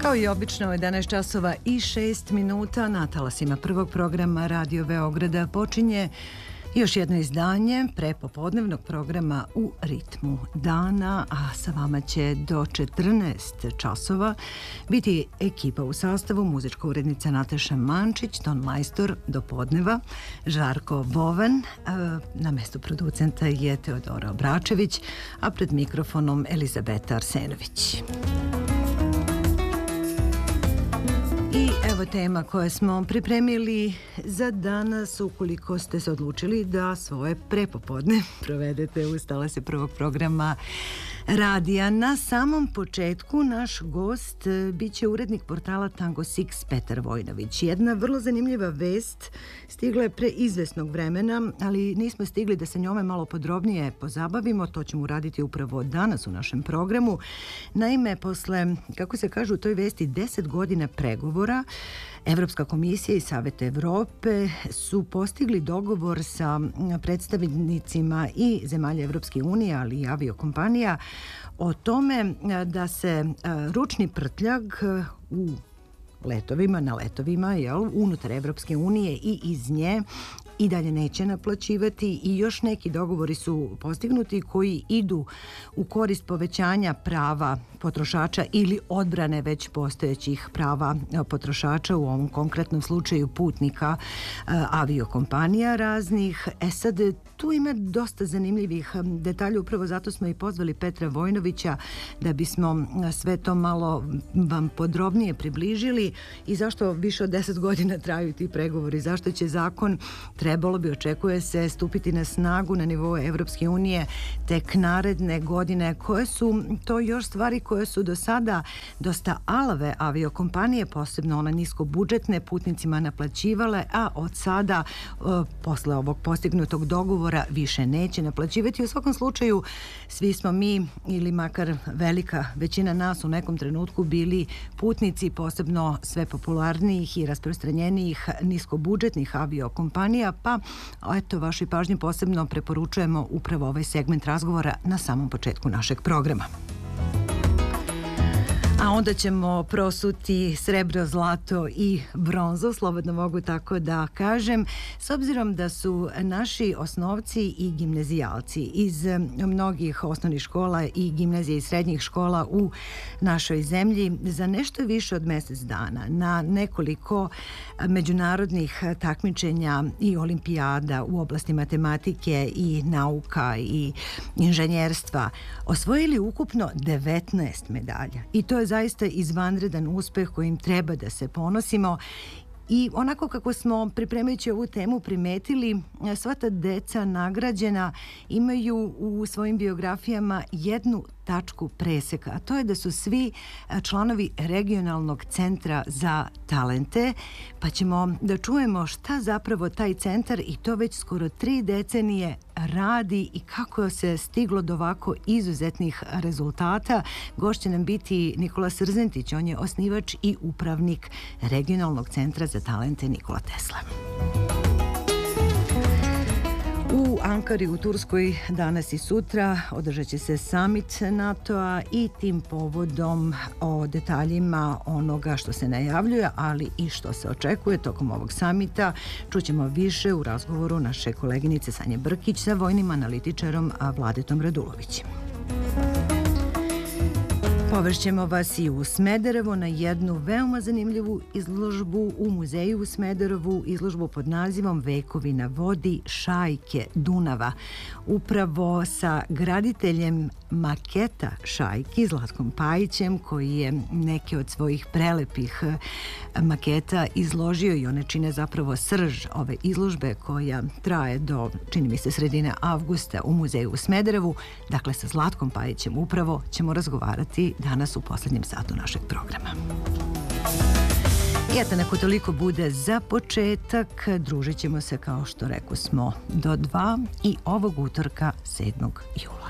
Kao i obično, 11 časova i 6 minuta na talasima prvog programa Radio Beograda počinje još jedno izdanje prepopodnevnog programa U ritmu dana, a sa vama će do 14 časova biti ekipa u sastavu: muzička urednica Nataša Mančić, ton majstor do podneva Žarko Bovan, na mestu producenta je Teodora Obračević, a pred mikrofonom Elizabeta Arsenović. I evo tema koje smo pripremili za danas, ukoliko ste se odlučili da svoje prepopodne provedete u talase prvog programa radija. Na samom početku naš gost biće urednik portala Tango Six Petar Vojnović. Jedna vrlo zanimljiva vest stigla je pre izvesnog vremena, ali nismo stigli da se njome malo podrobnije pozabavimo. To ćemo uraditi upravo danas u našem programu. Naime, posle, kako se kaže u toj vesti, 10 godina pregovora, Evropska komisija i Savet Evrope su postigli dogovor sa predstavnicima i zemalja Evropske unije, ali i aviokompanija, o tome da se ručni prtljag u na letovima unutar Evropske unije i iz nje i dalje neće naplaćivati, i još neki dogovori su postignuti koji idu u korist povećanja prava potrošača ili odbrane već postojećih prava potrošača, u ovom konkretnom slučaju putnika aviokompanija raznih. Sad, tu ima dosta zanimljivih detalja, upravo zato smo i pozvali Petra Vojnovića da bismo sve to malo vam podrobnije približili i zašto više od 10 godina traju ti pregovori, zašto će zakon, trebalo bi, očekuje se, stupiti na snagu na nivou Evropske unije tek naredne godine. Koje su to još stvari koje su do sada dosta alave aviokompanije, posebno ona niskobudžetne, putnicima naplaćivale, a od sada, posle ovog postignutog dogovora, više neće naplaćivati. U svakom slučaju, svi smo mi, ili makar velika većina nas, u nekom trenutku bili putnici, posebno sve popularnijih i rasprostranjenijih niskobudžetnih aviokompanija, pa eto, vašoj pažnji posebno preporučujemo upravo ovaj segment razgovora na samom početku našeg programa. A onda ćemo prosuti srebro, zlato i bronzu, slobodno mogu tako da kažem, s obzirom da su naši osnovci i gimnazijalci iz mnogih osnovnih škola i gimnazija i srednjih škola u našoj zemlji za nešto više od mesec dana na nekoliko međunarodnih takmičenja i olimpijada u oblasti matematike i nauka i inženjerstva osvojili ukupno 19 medalja. I to je zaista izvanredan uspeh kojim treba da se ponosimo. I onako kako smo, pripremajući ovu temu, primetili, sva ta deca nagrađena imaju u svojim biografijama jednu tačku preseka, a to je da su svi članovi regionalnog centra za talente, pa ćemo da čujemo šta zapravo taj centar, i to već skoro 3 decenije, radi i kako se stiglo do ovako izuzetnih rezultata. Gost će nam biti Nikola Srzentić, on je osnivač i upravnik regionalnog centra za talente Nikola Tesla. U Ankari u Turskoj danas i sutra održat će se summit NATO-a i tim povodom o detaljima onoga što se najavljuje, ali i što se očekuje tokom ovog samita, čućemo više u razgovoru naše koleginice Sanje Brkić sa vojnim analitičarom Vladetom Radulovićem. Povešćemo vas i u Smederevo na jednu veoma zanimljivu izložbu u muzeju u Smederevu, izložbu pod nazivom Vekovi na vodi, šajke Dunava. Upravo sa graditeljem maketa šajki, Zlatkom Pajićem, koji je neke od svojih prelepih maketa izložio, i one čine zapravo srž ove izložbe koja traje do, čini mi se, sredine avgusta u muzeju u Smederevu. Dakle, sa Zlatkom Pajićem upravo ćemo razgovarati danas u poslednjem satu našeg programa. I eto, neko toliko bude za početak. Družit ćemo se, kao što rekao smo, do 2 i ovog utorka 7. jula.